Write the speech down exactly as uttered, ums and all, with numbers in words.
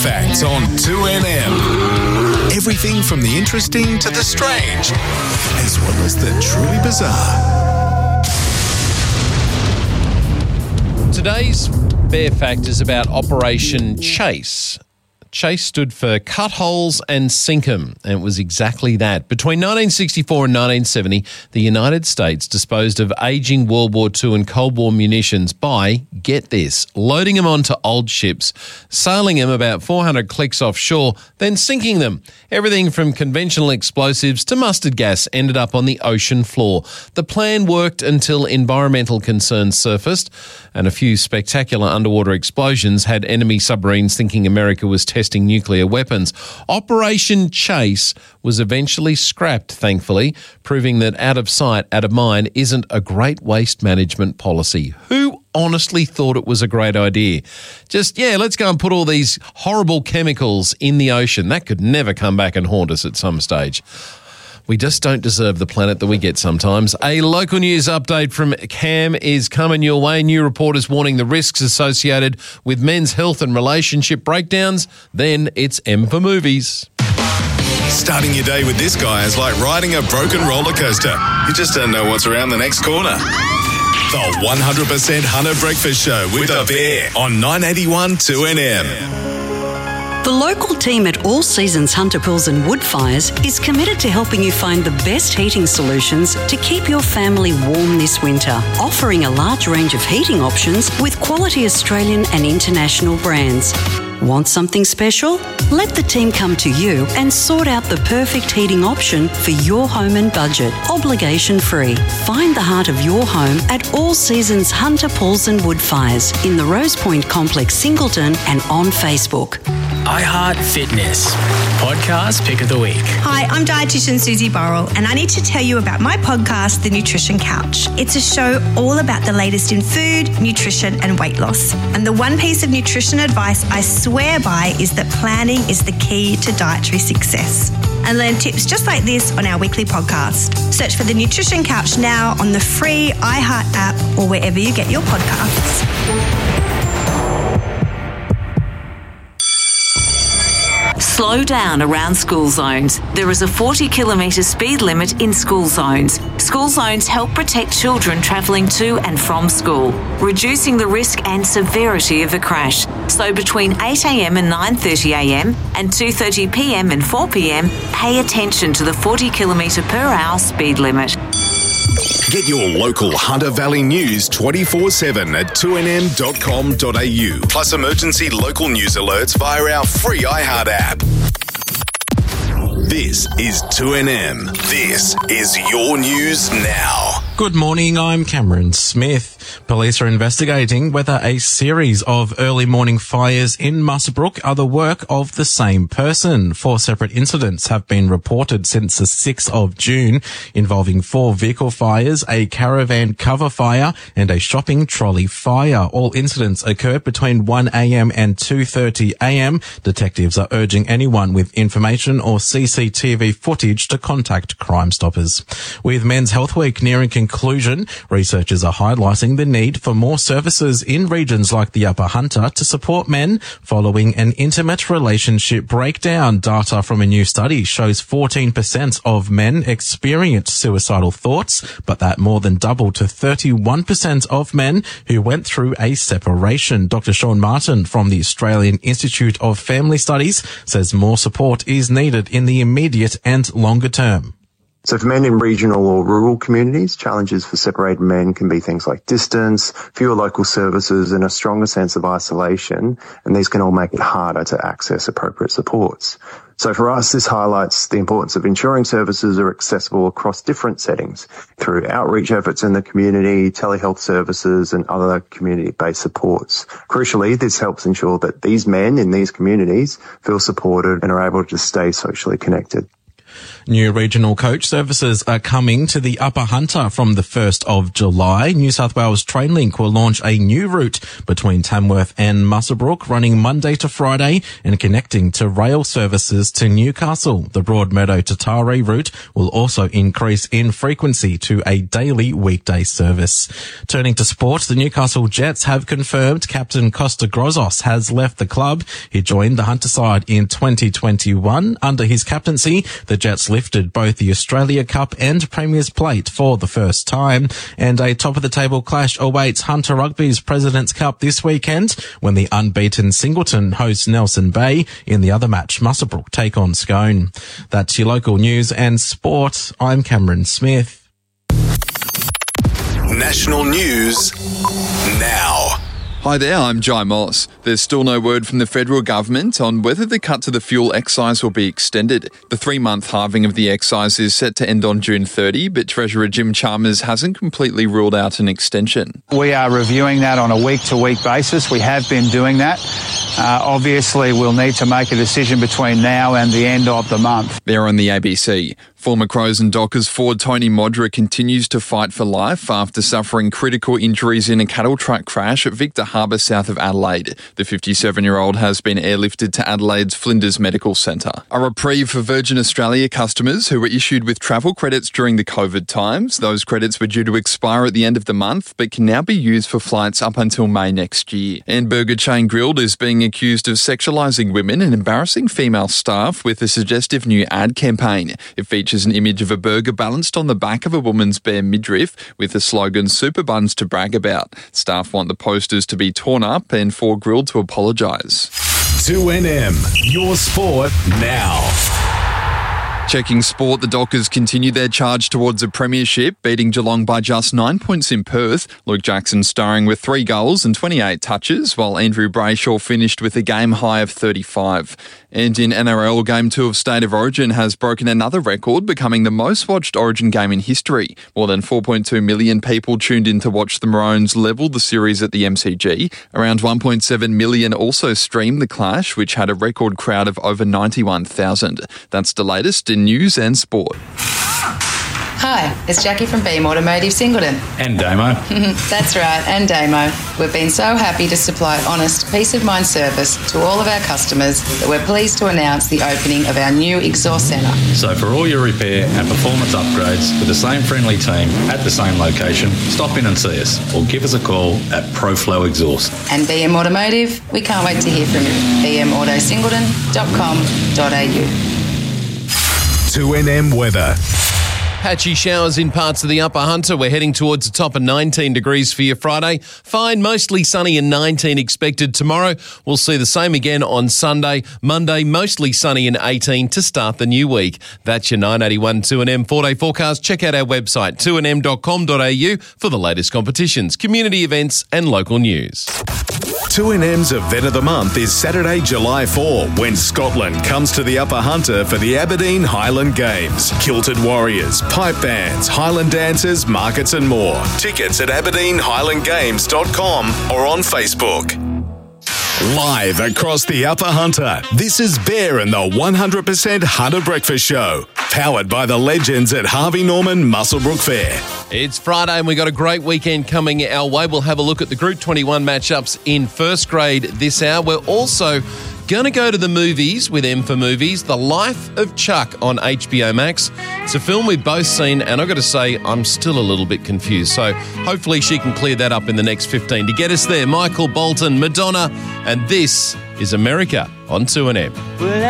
Facts on two N M. Everything from the interesting to the strange, as well as the truly bizarre. Today's Bear Fact is about Operation Chase. Chase stood for Cut Holes and Sink 'em, and it was exactly that. Between nineteen sixty-four and nineteen seventy, the United States disposed of aging World War Two and Cold War munitions by, get this, loading them onto old ships, sailing them about four hundred clicks offshore, then sinking them. Everything from conventional explosives to mustard gas ended up on the ocean floor. The plan worked until environmental concerns surfaced, and a few spectacular underwater explosions had enemy submarines thinking America was testing nuclear weapons. Operation Chase was eventually scrapped, thankfully, proving that out of sight, out of mind isn't a great waste management policy. Who honestly thought it was a great idea? Just, yeah, let's go and put all these horrible chemicals in the ocean. That could never come back and haunt us at some stage. We just don't deserve the planet that we get sometimes. A local news update from Cam is coming your way. New reporters warning the risks associated with men's health and relationship breakdowns. Then it's M for movies. Starting your day with this guy is like riding a broken roller coaster. You just don't know what's around the next corner. The one hundred percent Hunter Breakfast Show with a bear on nine eighty-one two N M. The local team at All Seasons Hunter Pools and Wood Fires is committed to helping you find the best heating solutions to keep your family warm this winter, offering a large range of heating options with quality Australian and international brands. Want something special? Let the team come to you and sort out the perfect heating option for your home and budget, obligation-free. Find the heart of your home at All Seasons Hunter Pools and Wood Fires in the Rose Point Complex, Singleton, and on Facebook. iHeart Fitness, podcast pick of the week. Hi, I'm dietitian Susie Burrell, and I need to tell you about my podcast, The Nutrition Couch. It's a show all about the latest in food, nutrition, and weight loss. And the one piece of nutrition advice I swear by is that planning is the key to dietary success. And learn tips just like this on our weekly podcast. Search for The Nutrition Couch now on the free iHeart app or wherever you get your podcasts. Slow down around school zones. There is a forty kilometre speed limit in school zones. School zones help protect children travelling to and from school, reducing the risk and severity of a crash. So between eight a.m. and nine thirty a.m. and two thirty p.m. and four p.m, pay attention to the forty kilometre per hour speed limit. Get your local Hunter Valley news twenty-four seven at two N M dot com dot a u, plus emergency local news alerts via our free iHeart app. This is two N M. This is your news now. Good morning, I'm Cameron Smith. Police are investigating whether a series of early morning fires in Muswellbrook are the work of the same person. Four separate incidents have been reported since the sixth of June, involving four vehicle fires, a caravan cover fire, and a shopping trolley fire. All incidents occurred between one a.m. and two thirty a.m. Detectives are urging anyone with information or C C T V footage to contact Crime Stoppers. With Men's Health Week nearing conclusion, researchers are highlighting the need for more services in regions like the Upper Hunter to support men following an intimate relationship breakdown. Data from a new study shows fourteen percent of men experienced suicidal thoughts, but that more than doubled to thirty-one percent of men who went through a separation. Doctor Sean Martin from the Australian Institute of Family Studies says more support is needed in the immediate and longer term. So for men in regional or rural communities, challenges for separated men can be things like distance, fewer local services, and a stronger sense of isolation, and these can all make it harder to access appropriate supports. So for us, this highlights the importance of ensuring services are accessible across different settings through outreach efforts in the community, telehealth services, and other community-based supports. Crucially, this helps ensure that these men in these communities feel supported and are able to stay socially connected. New regional coach services are coming to the Upper Hunter from the first of July. New South Wales Trainlink will launch a new route between Tamworth and Muswellbrook, running Monday to Friday and connecting to rail services to Newcastle. The Broadmeadow to Taree route will also increase in frequency to a daily weekday service. Turning to sport, the Newcastle Jets have confirmed captain Costa Grozos has left the club. He joined the Hunter side in twenty twenty-one. Under his captaincy, the Jets lifted both the Australia Cup and Premier's Plate for the first time. And a top-of-the-table clash awaits Hunter Rugby's President's Cup this weekend when the unbeaten Singleton hosts Nelson Bay. In the other match, Muswellbrook take on Scone. That's your local news and sport. I'm Cameron Smith. National news now. Hi there, I'm Jai Moss. There's still no word from the federal government on whether the cut to the fuel excise will be extended. The three-month halving of the excise is set to end on June thirtieth, but Treasurer Jim Chalmers hasn't completely ruled out an extension. We are reviewing that on a week-to-week basis. We have been doing that. Uh, obviously, we'll need to make a decision between now and the end of the month. They're on the A B C. Former Crows and Dockers forward Tony Modra continues to fight for life after suffering critical injuries in a cattle truck crash at Victor Harbour south of Adelaide. The fifty-seven-year-old has been airlifted to Adelaide's Flinders Medical Centre. A reprieve for Virgin Australia customers who were issued with travel credits during the COVID times. Those credits were due to expire at the end of the month, but can now be used for flights up until May next year. And Burger Chain Grilled is being accused of sexualising women and embarrassing female staff with a suggestive new ad campaign. It features an image of a burger balanced on the back of a woman's bare midriff with the slogan "Super Buns to brag about." Staff want the posters to be torn up and for Grilled to apologise. two N M, your sport now. Checking sport, the Dockers continue their charge towards a premiership, beating Geelong by just nine points in Perth. Luke Jackson starring with three goals and twenty-eight touches, while Andrew Brayshaw finished with a game high of thirty-five. And in N R L, Game two of State of Origin has broken another record, becoming the most watched Origin game in history. More than four point two million people tuned in to watch the Maroons level the series at the M C G. Around one point seven million also streamed the clash, which had a record crowd of over ninety-one thousand. That's the latest in news and sport. Hi, it's Jackie from Beam Automotive Singleton. And Damo. That's right, and Damo. We've been so happy to supply honest, peace of mind service to all of our customers that we're pleased to announce the opening of our new exhaust centre. So for all your repair and performance upgrades with the same friendly team at the same location, stop in and see us or give us a call at ProFlow Exhaust. And B M Automotive, we can't wait to hear from you. b m auto singleton dot com dot a u. two N M weather. Patchy showers in parts of the Upper Hunter. We're heading towards a top of nineteen degrees for your Friday. Fine, mostly sunny and nineteen expected tomorrow. We'll see the same again on Sunday. Monday, mostly sunny and eighteen to start the new week. That's your nine eighty-one two N M four-day forecast. Check out our website, two n m dot com dot a u, for the latest competitions, community events and local news. two N M's Event of the Month is Saturday, July fourth, when Scotland comes to the Upper Hunter for the Aberdeen Highland Games. Kilted Warriors, pipe bands, Highland dancers, markets and more. Tickets at aberdeen highland games dot com or on Facebook. Live across the Upper Hunter, this is Bear and the one hundred percent Hunter Breakfast Show. Powered by the legends at Harvey Norman Muswellbrook Fair. It's Friday and we've got a great weekend coming our way. We'll have a look at the Group twenty-one matchups in first grade this hour. We're also going to go to the movies with M for Movies, The Life of Chuck on H B O Max. It's a film we've both seen, and I've got to say, I'm still a little bit confused. So hopefully she can clear that up in the next fifteen. To get us there, Michael Bolton, Madonna, and this is America on two N M.